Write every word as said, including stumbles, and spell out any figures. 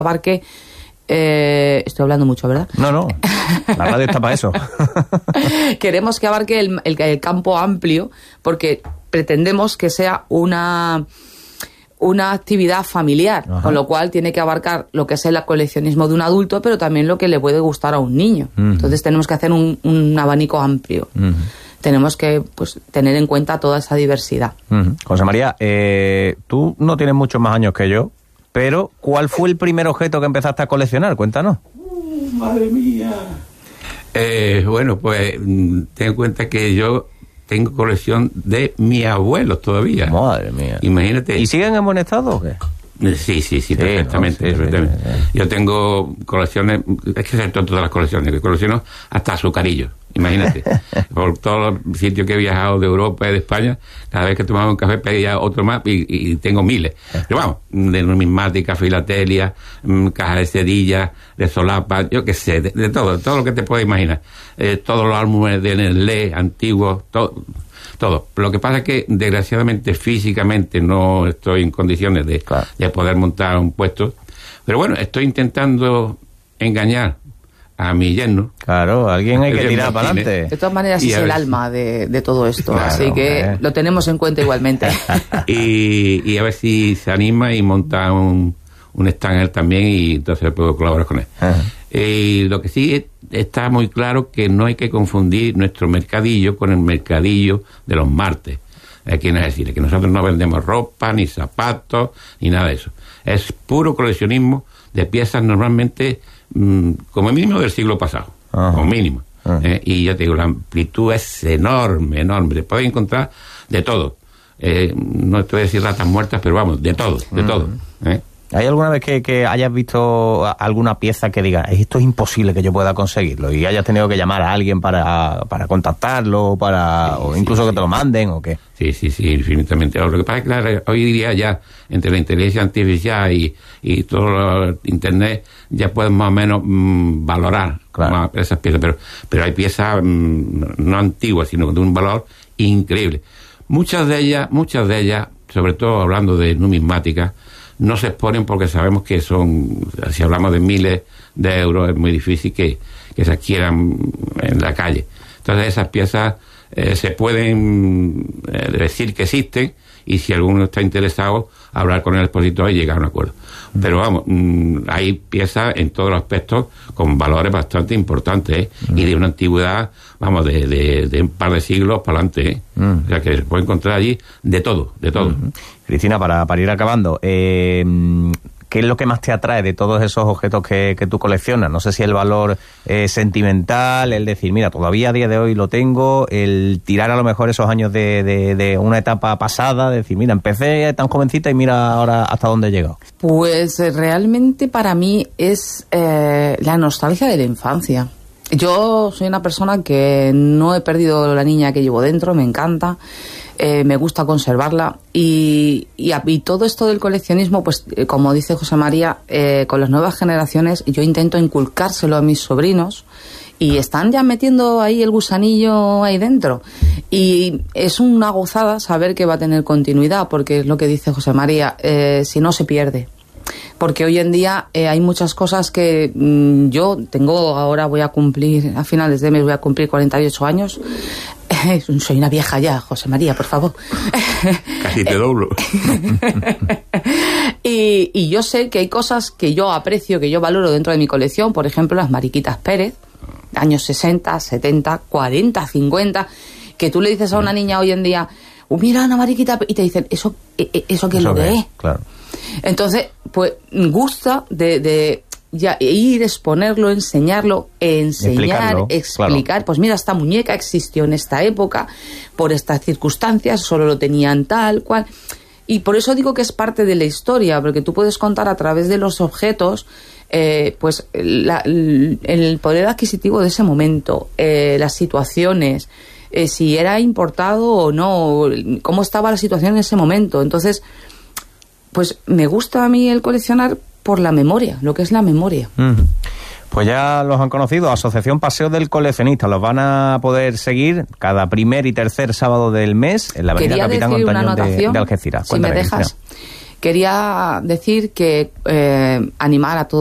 abarque... Eh, estoy hablando mucho, ¿verdad? No, no, la radio está para eso. Queremos que abarque el, el, el campo amplio, porque pretendemos que sea una... una actividad familiar, Ajá. con lo cual tiene que abarcar lo que es el coleccionismo de un adulto, pero también lo que le puede gustar a un niño. Uh-huh. Entonces tenemos que hacer un, un abanico amplio. Uh-huh. Tenemos que pues tener en cuenta toda esa diversidad. Uh-huh. José María, eh, tú no tienes muchos más años que yo, pero ¿cuál fue el primer objeto que empezaste a coleccionar? Cuéntanos. Uh, ¡Madre mía! Eh, bueno, pues ten en cuenta que yo... tengo colección de mis abuelos todavía. Madre mía. Imagínate. ¿Y siguen en buen estado o qué? Sí, sí, sí, perfectamente. No, sí, perfectamente. Sí, sí, sí. Yo tengo colecciones, es que son todas las colecciones, que colecciono hasta azucarillos, imagínate. Por todos los sitios que he viajado de Europa y de España, cada vez que tomaba un café pedía otro más y, y tengo miles. Pero vamos, de numismática, filatelia, cajas de cerillas, de solapas, yo qué sé, de, de todo, todo lo que te puedas imaginar. Eh, todos los álbumes de Nestlé antiguos, todo. Todo. Lo que pasa es que, desgraciadamente, físicamente no estoy en condiciones de, claro. de poder montar un puesto. Pero bueno, estoy intentando engañar a mi yerno. Claro, alguien hay que tirar para adelante. De todas maneras, es el ver... alma de, de todo esto. Claro, así que eh. lo tenemos en cuenta igualmente. y, y a ver si se anima y monta un, un stand él también y entonces puedo colaborar con él. Y lo que sí está muy claro que no hay que confundir nuestro mercadillo con el mercadillo de los martes. Aquí no es decir, que nosotros no vendemos ropa, ni zapatos, ni nada de eso. Es puro coleccionismo de piezas normalmente mmm, como mínimo del siglo pasado, Ajá. como mínimo. Eh, y ya te digo, la amplitud es enorme, enorme. Te puedes encontrar de todo. Eh, no te voy a decir ratas muertas, pero vamos, de todo, de uh-huh. todo. ¿eh? ¿Hay alguna vez que, que hayas visto alguna pieza que diga, esto es imposible que yo pueda conseguirlo, y hayas tenido que llamar a alguien para, para contactarlo, para sí, o incluso sí, que sí. te lo manden o qué? Sí, sí, sí, infinitamente. Lo que pasa es que claro, hoy día ya, entre la inteligencia artificial y, y todo el internet, ya puedes más o menos mmm, valorar claro. más esas piezas, pero, pero hay piezas mmm, no antiguas, sino de un valor increíble. Muchas de ellas, muchas de ellas, sobre todo hablando de numismática, no se exponen porque sabemos que son, si hablamos de miles de euros, es muy difícil que, que se adquieran en la calle. Entonces esas piezas eh, se pueden eh, decir que existen, y si alguno está interesado, hablar con el expositor y llegar a un acuerdo. Pero vamos, mmm, hay piezas en todos los aspectos con valores bastante importantes, ¿eh? Uh-huh. Y de una antigüedad, vamos, de, de, de un par de siglos para adelante, ¿eh? Uh-huh. O sea que se puede encontrar allí de todo, de todo. Uh-huh. Cristina, para, para ir acabando, eh, ¿qué es lo que más te atrae de todos esos objetos que, que tú coleccionas? No sé si el valor eh, sentimental, el decir, mira, todavía a día de hoy lo tengo, el tirar a lo mejor esos años de, de, de una etapa pasada, decir, mira, empecé tan jovencita y mira ahora hasta dónde he llegado. Pues realmente para mí es eh, la nostalgia de la infancia. Yo soy una persona que no he perdido la niña que llevo dentro, me encanta, eh, me gusta conservarla y, y, y todo esto del coleccionismo, pues eh, como dice José María, eh, con las nuevas generaciones yo intento inculcárselo a mis sobrinos y están ya metiendo ahí el gusanillo ahí dentro y es una gozada saber que va a tener continuidad, porque es lo que dice José María, eh, si no se pierde. Porque hoy en día eh, hay muchas cosas que mmm, yo tengo, ahora voy a cumplir, a finales de mes voy a cumplir cuarenta y ocho años. Eh, soy una vieja ya, José María, por favor. Casi te doblo. y, y yo sé que hay cosas que yo aprecio, que yo valoro dentro de mi colección, por ejemplo, las Mariquitas Pérez, años sesenta, setenta, cuarenta, cincuenta, que tú le dices a una niña hoy en día, oh, mira una mariquita, y te dicen, ¿eso, eso qué es lo que es? Claro. Entonces, pues, gusta de, de ya ir, exponerlo, enseñarlo, enseñar, Explicarlo, explicar, claro. Pues mira, esta muñeca existió en esta época, por estas circunstancias, solo lo tenían tal, cual. Y por eso digo que es parte de la historia, porque tú puedes contar a través de los objetos, eh, pues, la, el poder adquisitivo de ese momento, eh, las situaciones, eh, si era importado o no, cómo estaba la situación en ese momento. Entonces, pues me gusta a mí el coleccionar por la memoria, lo que es la memoria. Uh-huh. Pues ya los han conocido, Asociación Paseo del Coleccionista. Los van a poder seguir cada primer y tercer sábado del mes en la avenida Quería Capitán decir Montañón una de, de Algeciras. Si me dejas, quería decir que eh, animar a todos